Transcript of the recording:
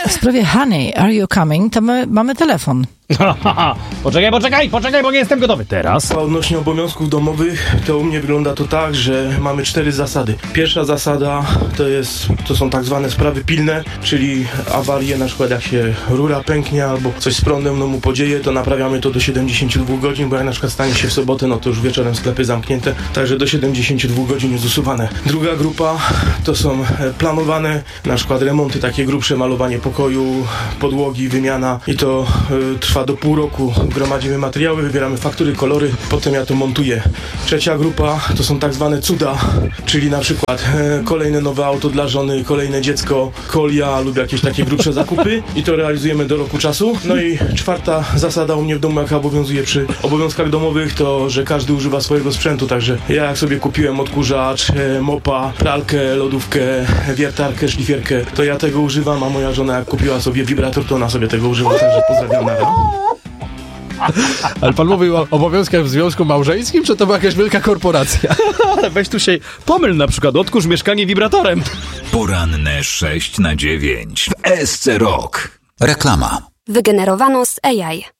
W sprawie Honey, Are You Coming? To my mamy telefon. Poczekaj, bo nie jestem gotowy. Teraz. Odnośnie obowiązków domowych, to u mnie wygląda to tak, że mamy 4 zasady. Pierwsza zasada to są tak zwane sprawy pilne, czyli awarie, na przykład jak się rura pęknie albo coś z prądem mu podzieje, to naprawiamy to do 72 godzin, bo jak na przykład stanie się w sobotę, no to już wieczorem sklepy zamknięte, także do 72 godzin jest usuwane. Druga grupa to są planowane, na przykład remonty takie grubsze, malowanie pokoju, podłogi, wymiana i to trwa do pół roku. Gromadzimy materiały, wybieramy faktury, kolory, potem ja to montuję. Trzecia grupa to są tak zwane cuda, czyli na przykład kolejne nowe auto dla żony, kolejne dziecko, kolia lub jakieś takie grubsze zakupy i to realizujemy do roku czasu. No i czwarta zasada u mnie w domu, jaka obowiązuje przy obowiązkach domowych, to że każdy używa swojego sprzętu, także ja jak sobie kupiłem odkurzacz, mopa, pralkę, lodówkę, wiertarkę, szlifierkę, to ja tego używam, a moja żona jak kupiła sobie wibrator, to ona sobie tego używa, także pozdrawiam, nara. Ale pan mówił o obowiązkach w związku małżeńskim, czy to była jakaś wielka korporacja? Ale weź tu się pomyl, na przykład odkurz mieszkanie wibratorem. Poranne 6 na 9 w SC Rock. Reklama. Wygenerowano z AI.